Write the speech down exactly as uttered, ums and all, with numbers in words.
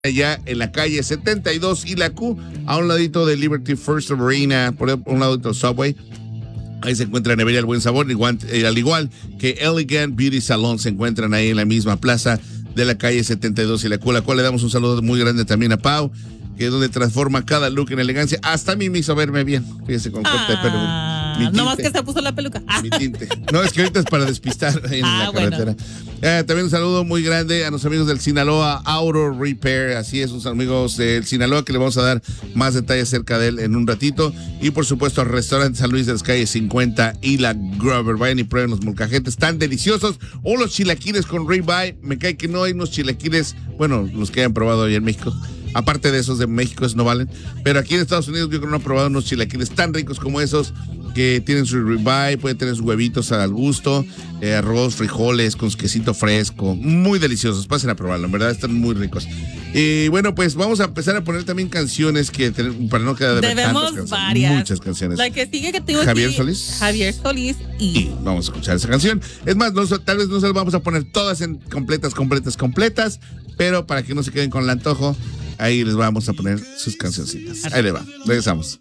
allá en la calle setenta y dos y la Q, a un ladito de Liberty First Arena, por un lado del Subway. Ahí se encuentra Nevería El Buen Sabor, igual, eh, al igual que Elegant Beauty Salon, se encuentran ahí en la misma plaza de la calle setenta y dos y la Q, a la cual le damos un saludo muy grande también a Pau, que es donde transforma cada look en elegancia. Hasta a mí me hizo verme bien, fíjese, con corte de pelo. No más que se puso la peluca. Mi tinte. No, es que ahorita es para despistar ahí en ah, la carretera. Bueno. Eh, también un saludo muy grande a nuestros amigos del Sinaloa Auto Repair. Así es, sus amigos del Sinaloa, que le vamos a dar más detalles acerca de él en un ratito. Y por supuesto al restaurante San Luis de las calles cincuenta y la Grover. Vayan y prueben los molcajetes tan deliciosos. O los chilaquiles con ribeye. Me cae que no hay unos chilaquiles, bueno, los que hayan probado hoy en México. Aparte de esos de México, esos no valen. Pero aquí en Estados Unidos yo creo que no han probado unos chilaquiles tan ricos como esos, que tienen su ribeye, pueden tener sus huevitos al gusto, eh, arroz, frijoles con su quesito fresco, muy deliciosos. Pasen a probarlo, en verdad están muy ricos. Y bueno, pues vamos a empezar a poner también canciones que para no quedar de ver Debemos tantas canciones, varias. muchas canciones. La que sigue que tengo Javier aquí, Solís. Javier Solís y... y vamos a escuchar esa canción. Es más, no, tal vez no se las vamos a poner todas en completas, completas, completas, pero para que no se queden con el antojo, ahí les vamos a poner sus cancioncitas. Ahí le va, regresamos.